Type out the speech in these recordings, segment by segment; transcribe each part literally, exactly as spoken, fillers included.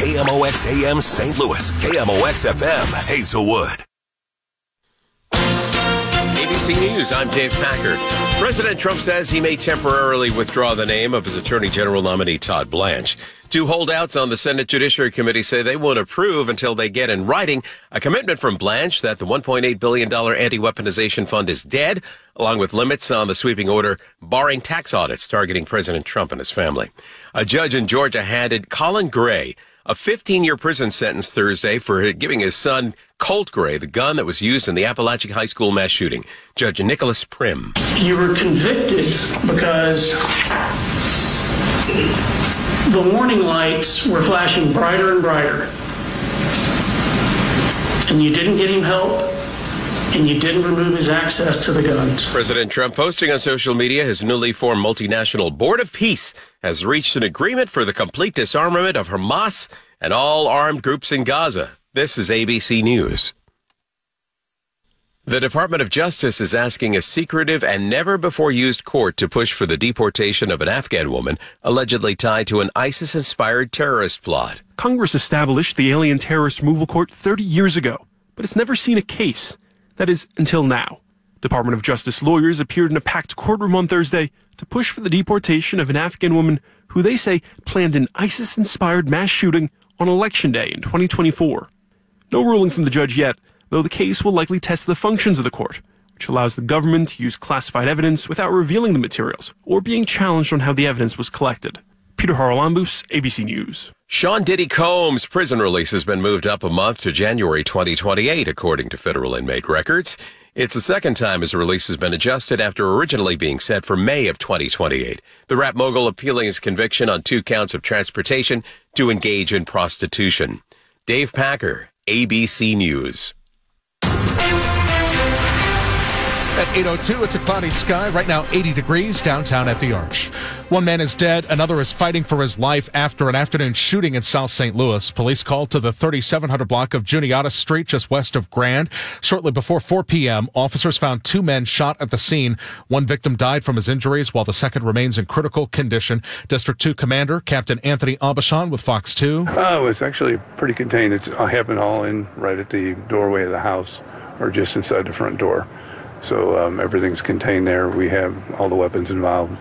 K M O X A M Saint Louis, K M O X F M Hazelwood. A B C News, I'm Dave Packard. President Trump says he may temporarily withdraw the name of his Attorney General nominee, Todd Blanche. Two holdouts on the Senate Judiciary Committee say they won't approve until they get in writing a commitment from Blanche that the one point eight billion dollars anti-weaponization fund is dead, along with limits on the sweeping order barring tax audits targeting President Trump and his family. A judge in Georgia handed Colin Gray a fifteen-year prison sentence Thursday for giving his son Colt Gray the gun that was used in the Apalachee High School mass shooting. Judge Nicholas Prim. You were convicted because the warning lights were flashing brighter and brighter, and you didn't get him help, and you didn't remove his access to the guns. President Trump posting on social media his newly formed multinational Board of Peace has reached an agreement for the complete disarmament of Hamas and all armed groups in Gaza. This is A B C News. The Department of Justice is asking a secretive and never-before-used court to push for the deportation of an Afghan woman allegedly tied to an ISIS-inspired terrorist plot. Congress established the Alien Terrorist Removal Court thirty years ago, but it's never seen a case. That is, until now. Department of Justice lawyers appeared in a packed courtroom on Thursday to push for the deportation of an Afghan woman who they say planned an ISIS-inspired mass shooting on Election Day in twenty twenty-four. No ruling from the judge yet, though the case will likely test the functions of the court, which allows the government to use classified evidence without revealing the materials or being challenged on how the evidence was collected. Peter Haralambous, A B C News. Sean Diddy Combs' prison release has been moved up a month to January twenty twenty-eight, according to federal inmate records. It's the second time his release has been adjusted after originally being set for May of twenty twenty-eight. The rap mogul appealing his conviction on two counts of transportation to engage in prostitution. Dave Packer, A B C News. At eight oh two, it's a cloudy sky. Right now, eighty degrees downtown at the Arch. One man is dead. Another is fighting for his life after an afternoon shooting in South Saint Louis. Police called to the thirty-seven hundred block of Juniata Street, just west of Grand. Shortly before four p.m., officers found two men shot at the scene. One victim died from his injuries, while the second remains in critical condition. District two Commander Captain Anthony Abashan with Fox two. Oh, it's actually pretty contained. It's happened all in right at the doorway of the house, or just inside the front door. So um, everything's contained there. We have all the weapons involved.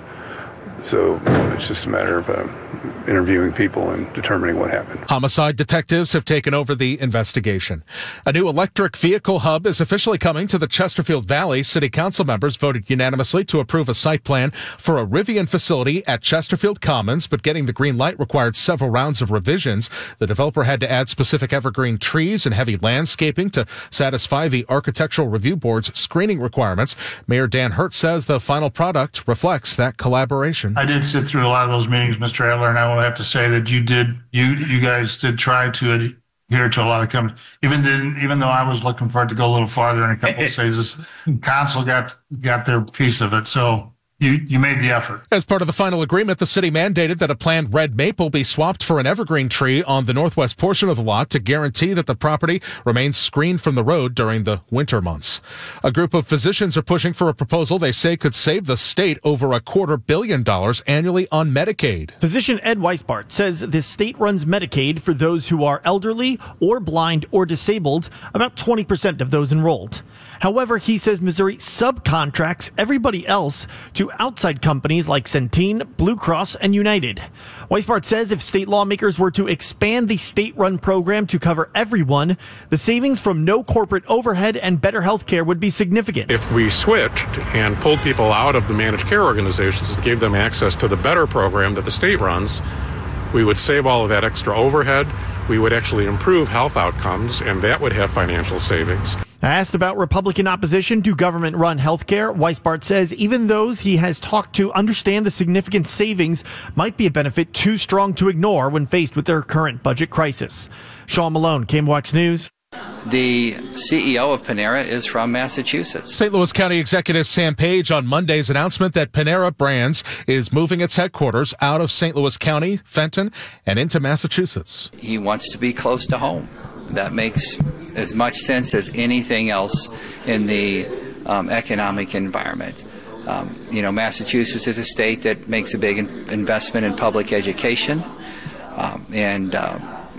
So it's just a matter of uh, interviewing people and determining what happened. Homicide detectives have taken over the investigation. A new electric vehicle hub is officially coming to the Chesterfield Valley. City council members voted unanimously to approve a site plan for a Rivian facility at Chesterfield Commons, but getting the green light required several rounds of revisions. The developer had to add specific evergreen trees and heavy landscaping to satisfy the Architectural Review Board's screening requirements. Mayor Dan Hertz says the final product reflects that collaboration. I did sit through a lot of those meetings, Mister Adler, and I will have to say that you did, you you guys did try to adhere to a lot of companies. Even did, even though I was looking for it to go a little farther in a couple of phases, council got got their piece of it. So you you made the effort. As part of the final agreement, the city mandated that a planned red maple be swapped for an evergreen tree on the northwest portion of the lot to guarantee that the property remains screened from the road during the winter months. A group of physicians are pushing for a proposal they say could save the state over a quarter billion dollars annually on Medicaid. Physician Ed Weisbart says the state runs Medicaid for those who are elderly or blind or disabled, about twenty percent of those enrolled. However, he says Missouri subcontracts everybody else to outside companies like Centene, Blue Cross, and United. Weisbart says if state lawmakers were to expand the state-run program to cover everyone, the savings from no corporate overhead and better health care would be significant. If we switched and pulled people out of the managed care organizations and gave them access to the better program that the state runs, we would save all of that extra overhead. We would actually improve health outcomes, and that would have financial savings. Asked about Republican opposition to government-run health care, Weisbart says even those he has talked to understand the significant savings might be a benefit too strong to ignore when faced with their current budget crisis. Sean Malone, K M O X News. The C E O of Panera is from Massachusetts. Saint Louis County Executive Sam Page on Monday's announcement that Panera Brands is moving its headquarters out of Saint Louis County, Fenton, and into Massachusetts. He wants to be close to home. That makes as much sense as anything else in the um, economic environment. Um, you know, Massachusetts is a state that makes a big in- investment in public education, um, and uh,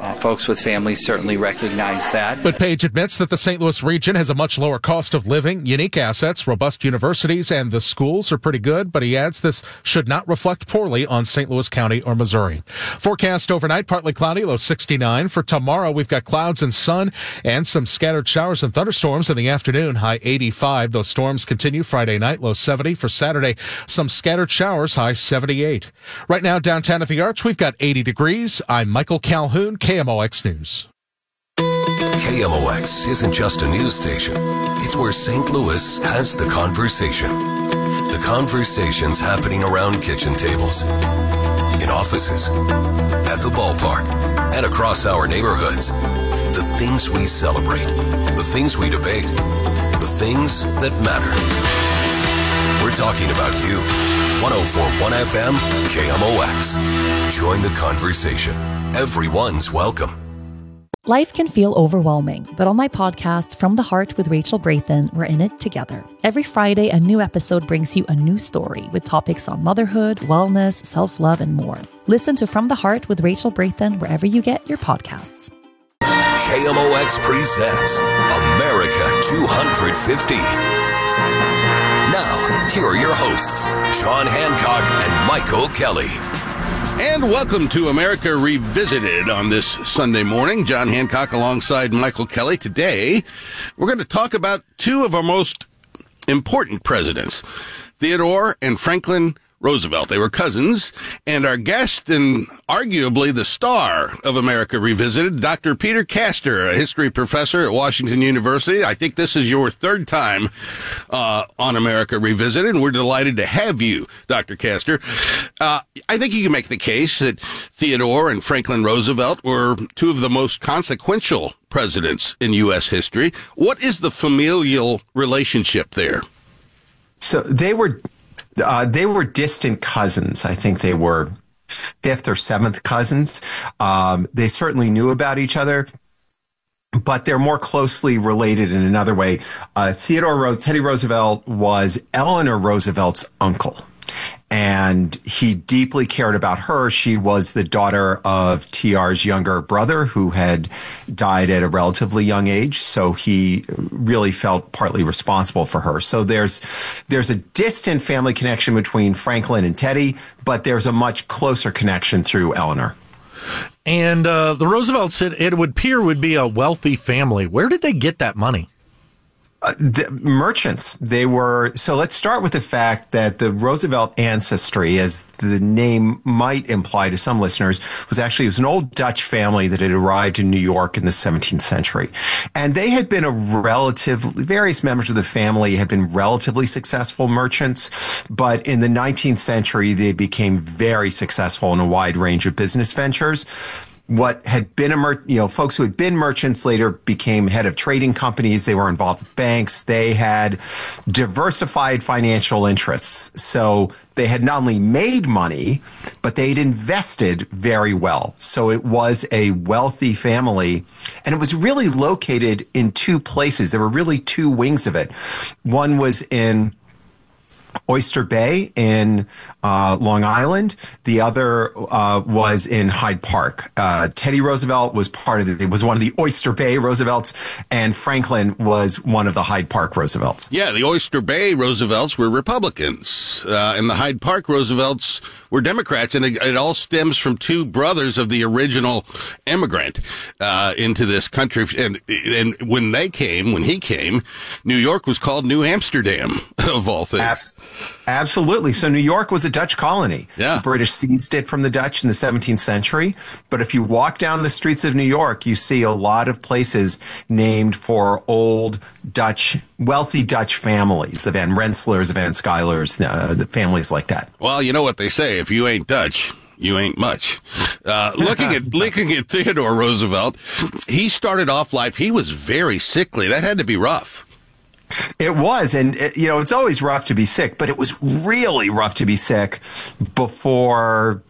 uh, folks with families certainly recognize that. But Page admits that the Saint Louis region has a much lower cost of living, unique assets, robust universities, and the schools are pretty good, but he adds this should not reflect poorly on Saint Louis County or Missouri. Forecast overnight, partly cloudy, low sixty-nine. For tomorrow, we've got clouds and sun and some scattered showers and thunderstorms in the afternoon, high eighty-five. Those storms continue Friday night, low seventy. For Saturday, some scattered showers, high seventy-eight. Right now, downtown at the Arch, we've got eighty degrees. I'm Michael Calhoun, K M O X News. K M O X isn't just a news station. It's where Saint Louis has the conversation. The conversations happening around kitchen tables, in offices, at the ballpark, and across our neighborhoods. The things we celebrate, the things we debate, the things that matter. We're talking about you. one oh four point one F M, K M O X. Join the conversation. Everyone's welcome. Life can feel overwhelming, but on my podcast, From the Heart with Rachel Brathen, we're in it together. Every Friday, a new episode brings you a new story with topics on motherhood, wellness, self-love, and more. Listen to From the Heart with Rachel Brathen wherever you get your podcasts. K M O X presents America two fifty. Now, here are your hosts, John Hancock and Michael Kelly. And welcome to America Revisited on this Sunday morning. John Hancock alongside Michael Kelly. Today, we're going to talk about two of our most important presidents, Theodore and Franklin Roosevelt. They were cousins, and our guest and arguably the star of America Revisited, Doctor Peter Castor, a history professor at Washington University. I think this is your third time uh, on America Revisited, and we're delighted to have you, Doctor Castor. Uh, I think you can make the case that Theodore and Franklin Roosevelt were two of the most consequential presidents in U S history. What is the familial relationship there? So they were... Uh, they were distant cousins. I think they were fifth or seventh cousins. Um, they certainly knew about each other, but they're more closely related in another way. Uh, Theodore Ro- Teddy Roosevelt was Eleanor Roosevelt's uncle, and he deeply cared about her. She was the daughter of T R's younger brother, who had died at a relatively young age, so he really felt partly responsible for her. So there's there's a distant family connection between Franklin and Teddy, but there's a much closer connection through Eleanor. And uh, the Roosevelts said it would appear would be a wealthy family. Where did they get that money? Uh, the merchants. They were, so let's start with the fact that the Roosevelt ancestry, as the name might imply to some listeners, was actually, it was an old Dutch family that had arrived in New York in the seventeenth century. And they had been a relatively, various members of the family had been relatively successful merchants, but in the nineteenth century, they became very successful in a wide range of business ventures. What had been a mer- you know, folks who had been merchants later became head of trading companies. They were involved with banks. They had diversified financial interests. So they had not only made money, but they'd invested very well. So it was a wealthy family, and it was really located in two places. There were really two wings of it. One was in Oyster Bay in uh, Long Island. The other uh, was in Hyde Park. Uh, Teddy Roosevelt was part of the, was one of the Oyster Bay Roosevelts, and Franklin was one of the Hyde Park Roosevelts. Yeah, the Oyster Bay Roosevelts were Republicans, uh, and the Hyde Park Roosevelts were Democrats, and it, it all stems from two brothers of the original immigrant uh, into this country. And, and when they came, when he came, New York was called New Amsterdam, of all things. Abs- Absolutely. So New York was a Dutch colony. Yeah. The British seized it from the Dutch in the seventeenth century. But if you walk down the streets of New York, you see a lot of places named for old Dutch, wealthy Dutch families, the Van Rensselaers, the Van Schuyler's, uh, the families like that. Well, you know what they say, if you ain't Dutch, you ain't much. Uh, looking at looking at Theodore Roosevelt, he started off life, he was very sickly. That had to be rough. It was, and it, you know, it's always rough to be sick, but it was really rough to be sick before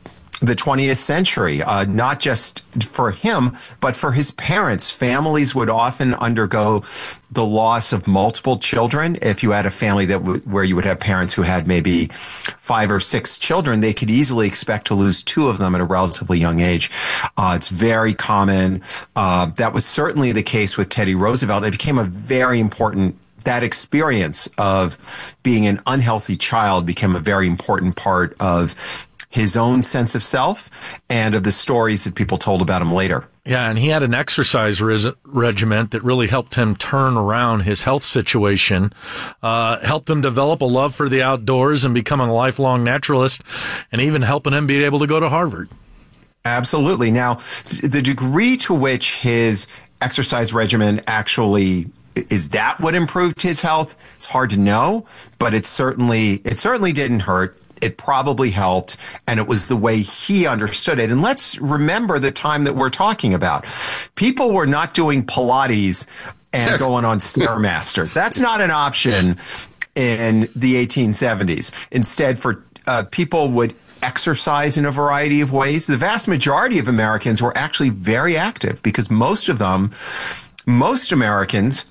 the twentieth century, uh, not just for him, but for his parents. Families would often undergo the loss of multiple children. If you had a family that w- where you would have parents who had maybe five or six children, they could easily expect to lose two of them at a relatively young age. Uh, it's very common. Uh, that was certainly the case with Teddy Roosevelt. It became a very important that experience of being an unhealthy child became a very important part of his own sense of self and of the stories that people told about him later. Yeah, and he had an exercise res- regiment that really helped him turn around his health situation, uh, helped him develop a love for the outdoors and become a lifelong naturalist, and even helping him be able to go to Harvard. Absolutely. Now, the degree to which his exercise regimen actually is that what improved his health? It's hard to know, but it certainly it certainly didn't hurt. It probably helped, and it was the way he understood it. And let's remember the time that we're talking about. People were not doing Pilates and going on Stairmasters. That's not an option in the eighteen seventies. Instead, for uh, people would exercise in a variety of ways. The vast majority of Americans were actually very active because most of them, most Americans,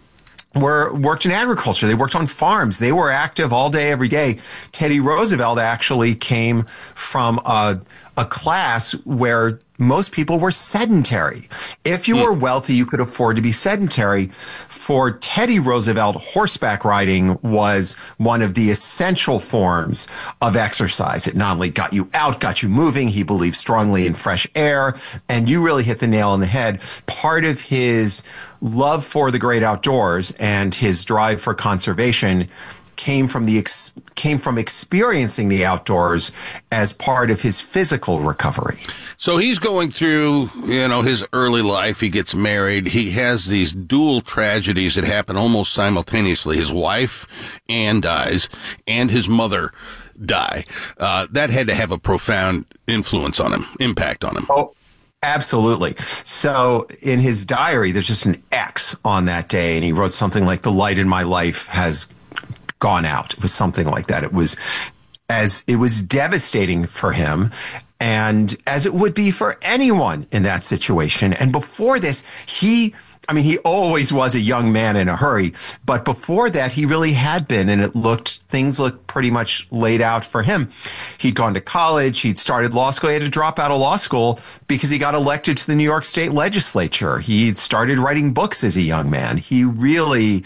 were worked in agriculture. They worked on farms. They were active all day, every day. Teddy Roosevelt actually came from a, a class where most people were sedentary. If you were wealthy, you could afford to be sedentary. For Teddy Roosevelt, horseback riding was one of the essential forms of exercise. It not only got you out, got you moving. He believed strongly in fresh air, and you really hit the nail on the head. Part of his love for the great outdoors and his drive for conservation came from the ex- came from experiencing the outdoors as part of his physical recovery. So he's going through, you know, his early life. He gets married. He has these dual tragedies that happen almost simultaneously. His wife, Anne, dies, and his mother die. Uh, that had to have a profound influence on him, impact on him. Oh. Absolutely. So in his diary, there's just an X on that day, and he wrote something like, "The light in my life has gone out." It was something like that. It was as it was devastating for him, and as it would be for anyone in that situation. And before this, he I mean, he always was a young man in a hurry, but before that, he really had been, and it looked, things looked pretty much laid out for him. He'd gone to college, he'd started law school, he had to drop out of law school because he got elected to the New York State legislature. He'd started writing books as a young man. He really,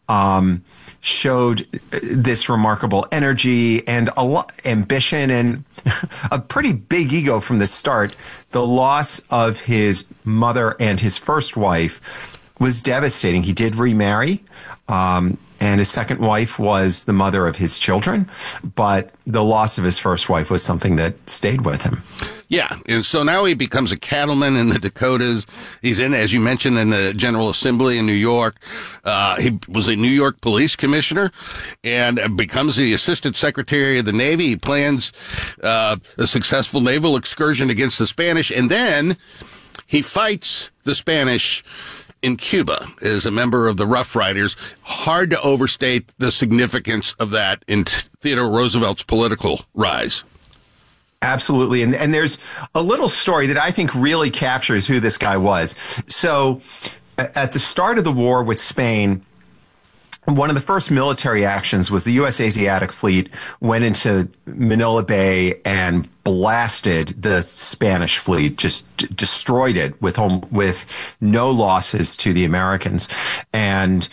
um, showed this remarkable energy and a lot ambition and a pretty big ego from the start. The loss of his mother and his first wife was devastating. He did remarry, um, and his second wife was the mother of his children, but the loss of his first wife was something that stayed with him. Yeah, and so now he becomes a cattleman in the Dakotas. He's in, as you mentioned, in the General Assembly in New York. Uh, he was a New York police commissioner and becomes the Assistant Secretary of the Navy. He plans uh, a successful naval excursion against the Spanish, and then he fights the Spanish in Cuba as a member of the Rough Riders. Hard to overstate the significance of that in Theodore Roosevelt's political rise. Absolutely. And, and there's a little story that I think really captures who this guy was. So at the start of the war with Spain, one of the first military actions was the U S Asiatic Fleet went into Manila Bay and blasted the Spanish fleet, just d- destroyed it with home, with no losses to the Americans. And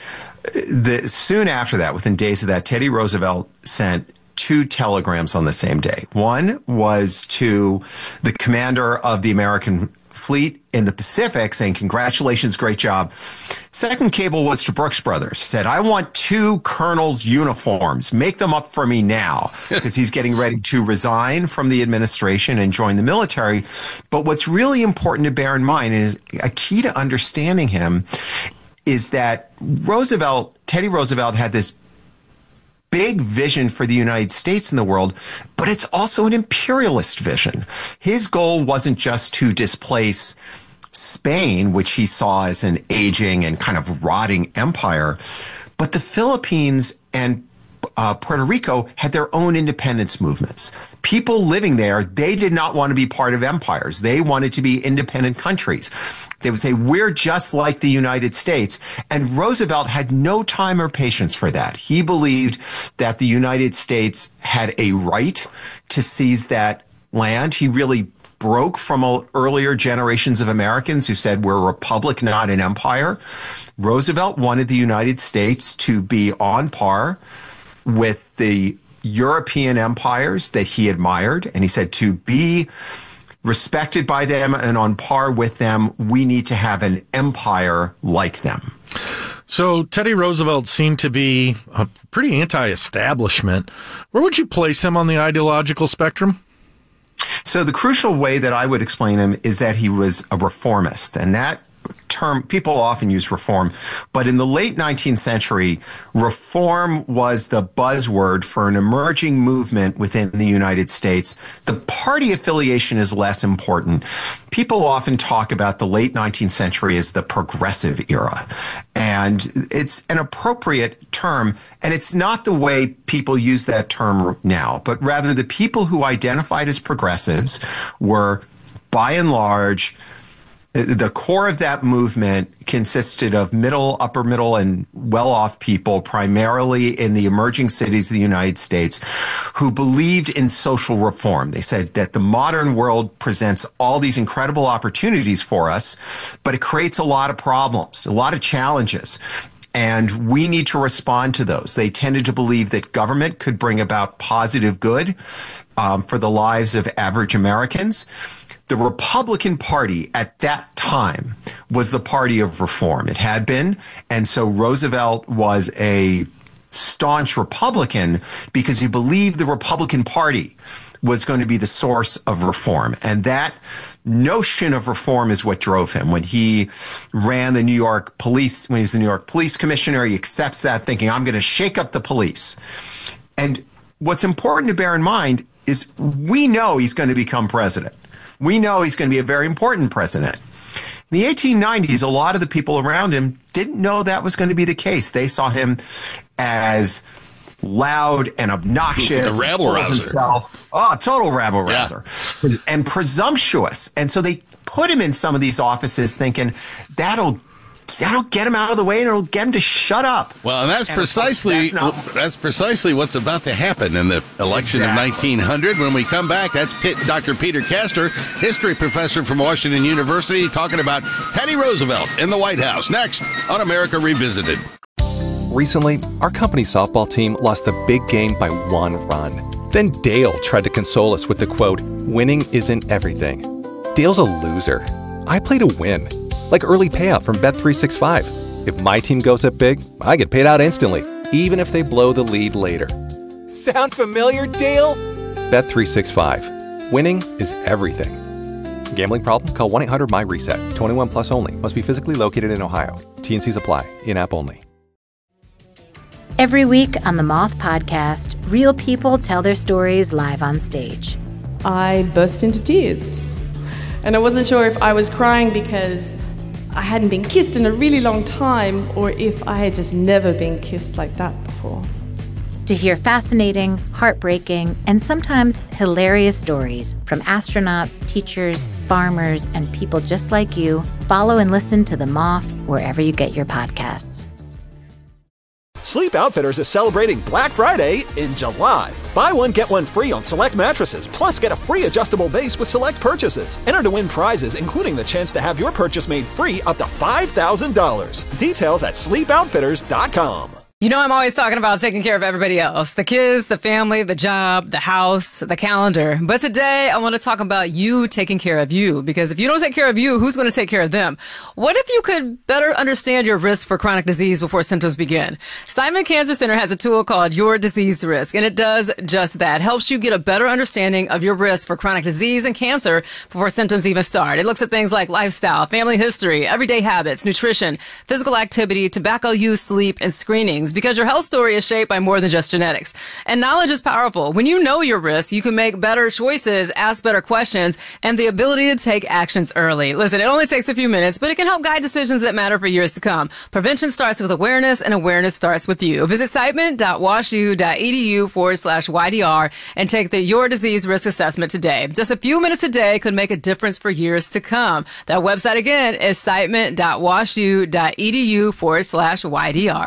the, soon after that, within days of that, Teddy Roosevelt sent two telegrams on the same day. One was to the commander of the American fleet in the Pacific saying, "Congratulations, great job." Second cable was to Brooks Brothers. He said, "I want two colonels' uniforms. Make them up for me now," because he's getting ready to resign from the administration and join the military. But what's really important to bear in mind is a key to understanding him is that Roosevelt, Teddy Roosevelt had this big vision for the United States in the world, but it's also an imperialist vision. His goal wasn't just to displace Spain, which he saw as an aging and kind of rotting empire, but the Philippines and uh, Puerto Rico had their own independence movements. People living there, they did not want to be part of empires. They wanted to be independent countries. They would say, we're just like the United States. And Roosevelt had no time or patience for that. He believed that the United States had a right to seize that land. He really broke from earlier generations of Americans who said we're a republic, not an empire. Roosevelt wanted the United States to be on par with the European empires that he admired. And he said to be respected by them and on par with them, we need to have an empire like them. So Teddy Roosevelt seemed to be a pretty anti-establishment. Where would you place him on the ideological spectrum? So the crucial way that I would explain him is that he was a reformist, and that term, people often use reform, but in the late nineteenth century, reform was the buzzword for an emerging movement within the United States. The party affiliation is less important. People often talk about the late nineteenth century as the progressive era, and it's an appropriate term, and it's not the way people use that term now, but rather the people who identified as progressives were, by and large, the core of that movement consisted of middle, upper middle, and well-off people, primarily in the emerging cities of the United States, who believed in social reform. They said that the modern world presents all these incredible opportunities for us, but it creates a lot of problems, a lot of challenges. And we need to respond to those. They tended to believe that government could bring about positive good um, for the lives of average Americans. The Republican Party at that time was the party of reform. It had been. And so Roosevelt was a staunch Republican because he believed the Republican Party was going to be the source of reform. And that notion of reform is what drove him. When he ran the New York police, when he was the New York police commissioner, he accepts that thinking, I'm going to shake up the police. And what's important to bear in mind is we know he's going to become president. We know he's going to be a very important president. In the eighteen nineties, a lot of the people around him didn't know that was going to be the case. They saw him as loud and obnoxious. A rabble rouser. Oh, total rabble rouser. Yeah. And presumptuous. And so they put him in some of these offices thinking that'll That'll get him out of the way, and it'll get him to shut up. Well, and that's and precisely that's, not, that's precisely what's about to happen in the election exactly. of nineteen hundred. When we come back, that's Doctor Peter Castor, history professor from Washington University, talking about Teddy Roosevelt in the White House. Next on America Revisited. Recently, our company's softball team lost a big game by one run. Then Dale tried to console us with the quote, "Winning isn't everything." Dale's a loser. I play to win. Like early payout from Bet three sixty-five. If my team goes up big, I get paid out instantly, even if they blow the lead later. Sound familiar, Dale? Bet three sixty-five. Winning is everything. Gambling problem? Call one eight hundred M Y reset. twenty-one plus only. Must be physically located in Ohio. T and C's apply. In-app only. Every week on the Moth Podcast, real people tell their stories live on stage. I burst into tears. And I wasn't sure if I was crying because I hadn't been kissed in a really long time, or if I had just never been kissed like that before. To hear fascinating, heartbreaking, and sometimes hilarious stories from astronauts, teachers, farmers, and people just like you, follow and listen to The Moth wherever you get your podcasts. Sleep Outfitters is celebrating Black Friday in July. Buy one, get one free on select mattresses, plus get a free adjustable base with select purchases. Enter to win prizes, including the chance to have your purchase made free up to five thousand dollars. Details at sleep outfitters dot com. You know, I'm always talking about taking care of everybody else. The kids, the family, the job, the house, the calendar. But today, I want to talk about you taking care of you. Because if you don't take care of you, who's going to take care of them? What if you could better understand your risk for chronic disease before symptoms begin? Simon Cancer Center has a tool called Your Disease Risk, and it does just that. It helps you get a better understanding of your risk for chronic disease and cancer before symptoms even start. It looks at things like lifestyle, family history, everyday habits, nutrition, physical activity, tobacco use, sleep, and screenings. genes because your health story is shaped by more than just genetics. And knowledge is powerful. When you know your risk, you can make better choices, ask better questions, and the ability to take actions early. Listen, it only takes a few minutes, but it can help guide decisions that matter for years to come. Prevention starts with awareness, and awareness starts with you. Visit siteman.washu.edu forward slash YDR and take the Your Disease Risk Assessment today. Just a few minutes a day could make a difference for years to come. That website again is siteman.washu.edu forward slash YDR.